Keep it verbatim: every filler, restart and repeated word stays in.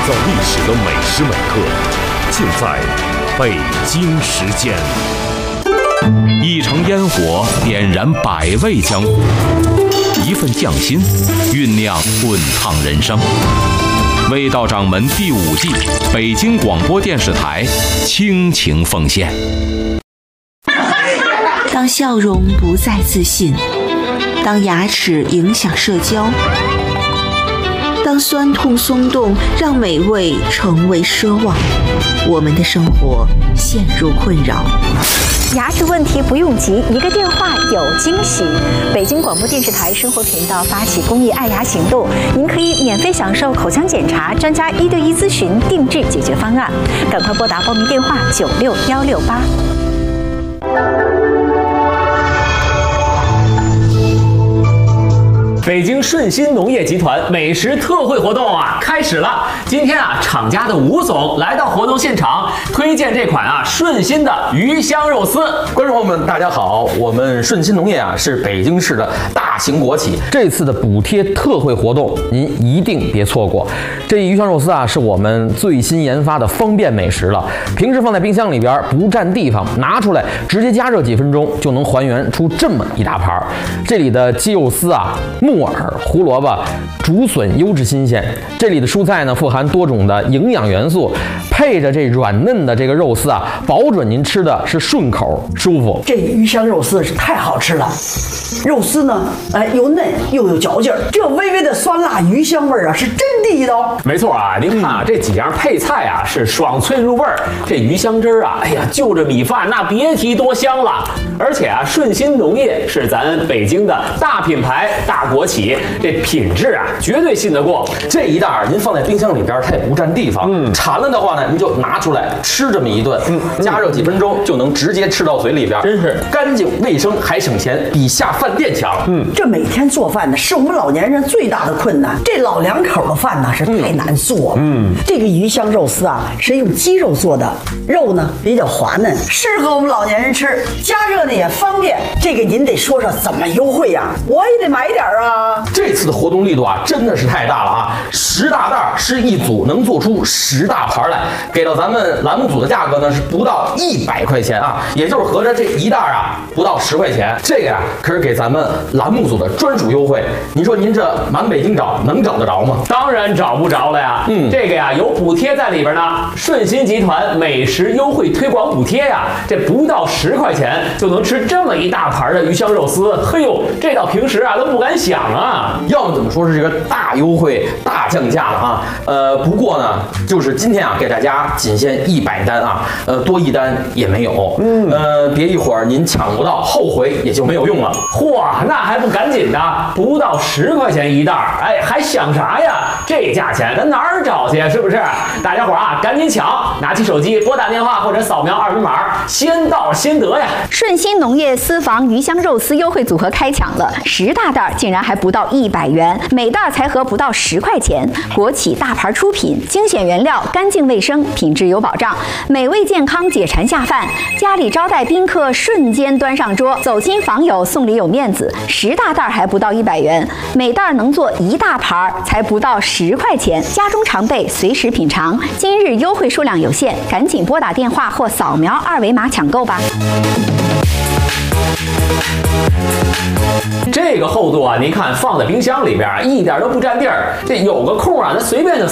造历史的每时每刻，尽在北京时间。一城烟火点燃百味江湖，一份匠心酝酿滚烫人生。味道掌门第五季，北京广播电视台倾情奉献。 当笑容不再自信，当牙齿影响社交，当酸痛松动让美味成为奢望，我们的生活陷入困扰。 牙齿问题不用急，一个电话有惊喜。北京广播电视台生活频道发起公益爱牙行动，您可以免费享受口腔检查、专家一对一咨询、定制解决方案。赶快拨打报名电话九六幺六八。 北京顺鑫农业集团美食特惠活动啊开始了！今天啊，厂家的吴总来到活动现场，推荐这款啊顺鑫的鱼香肉丝。 观众朋友们，大家好，我们顺鑫农业啊是北京市的大型国企，这次的补贴特惠活动您一定别错过。这鱼香肉丝啊是我们最新研发的方便美食了，平时放在冰箱里边不占地方，拿出来直接加热几分钟就能还原出这么一大盘。这里的鸡肉丝啊、木耳、胡萝卜、竹笋优质新鲜，这里的蔬菜呢富含多种的营养元素，配着这软嫩的这个肉丝啊，保准您吃的是顺口舒服。 这鱼香肉丝是太好吃了，肉丝呢，哎，又嫩又有嚼劲儿，这微微的酸辣鱼香味儿啊，是真地道。 没错啊，您看啊，这几样配菜啊是爽脆入味儿，这鱼香汁儿啊，哎呀，就着米饭那别提多香了。而且啊，顺鑫农业是咱北京的大品牌、大国企，这品质啊绝对信得过。 这一袋您放在冰箱里边，它也不占地方。嗯，馋了的话呢，您就拿出来吃这么一顿，嗯，加热几分钟就能直接吃到嘴里边， 真是干净卫生还省钱，比下饭店强。 嗯，这每天做饭呢，是我们老年人最大的困难。这老两口的饭呢是太难做了。嗯，这个鱼香肉丝啊是用鸡肉做的，肉呢比较滑嫩，适合我们老年人吃，加热呢也方便。这个您得说说怎么优惠呀、啊？我也得买点啊。 这次的活动力度啊真的是太大了啊！十大袋是一组，能做出十大盘来，给到咱们栏目组的价格呢是不到一百块钱啊，也就是合着这一袋啊不到十块钱。这个呀、啊、可是给咱们栏目组的专属优惠。您说您这满北京找能找得着吗？ 当然找不着了呀。嗯，这个呀有补贴在里边呢。顺鑫集团美食优惠推广补贴呀，这不到十块钱就能吃这么一大盘的鱼香肉丝。嘿呦，这到平时啊都不敢想啊。 要么怎么说是这个大优惠、大降价了啊？呃，不过呢，就是今天啊给大家仅限一百单啊，呃，多一单也没有。嗯，呃，别一会儿您抢不到，后悔也就没有用了。 嚯，那还不赶紧的，不到十块钱一袋，哎，还想啥呀？这价钱咱哪儿找去？是不是？大家伙啊，赶紧抢，拿起手机拨打电话或者扫描二维码，先到先得呀！ 顺鑫农业私房鱼香肉丝优惠组合开抢了，十大袋竟然还不到一百元，每袋才合不到十块钱。国企大牌出品，精选原料，干净卫生，品质有保障，美味健康，解馋下饭。家里招待宾客，瞬间端上桌，走亲访友送礼有面子。十大袋还不到一百元，每袋能做一大盘，才不到十块钱。家中常备，随时品尝。今日优惠数量有限，赶紧拨打电话或扫描二维码抢购吧。 这个厚度啊，您看放在冰箱里边一点都不占地儿，这有个空啊，咱随便就